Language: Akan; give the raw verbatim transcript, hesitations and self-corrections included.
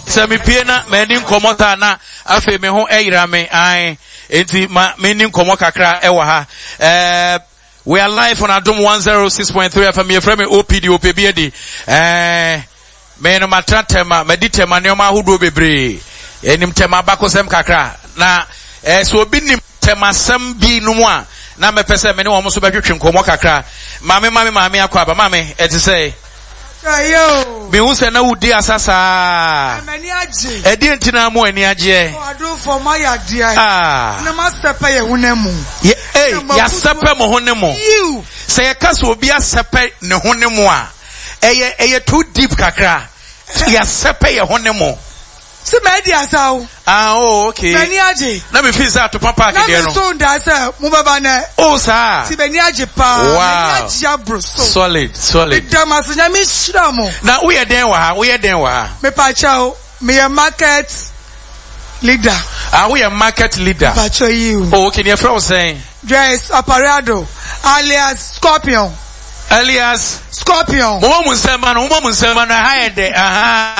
Semi Piena, Menin Komotana, Afe Meho Eirame, I, Enti, Menin Komokakra, Ewaha. Uh, we are live on Adum one oh six point three F M, your friend O P D, O P B D. Uh, Meno Matratema, Meditema, Neoma Hudu Bebre, Enim Tema Bakosem Kakra. Na, eh, so binim Tema Sem Bi Numwa, na me pese mene wo so betwetwe nkomo kakra. Mame mame mame akwaba mame eti say ayo me hu se na wudi asasa mani age edi ntina mo ani age o ado for my ade ah na masepa ye honemu ye eh ya sepa mo honemu say ye kasa obi asepa ne honemu a eye eye too deep kakra ya sepa ye honemu si me di asawo ah oh okay mani age na me feel that to papa ke dey no na me so nda say mo baba na oh sir si mani age pa mani age abro so solid solid damas nya me shira mo na we den wa ha we den wa ha me pa chao me a market leader ah we a market leader pa chao you oh okay your friend was saying dress apparado alias Scorpion alias Scorpion mo mo nsema no mo mo nsema no ha ye de aha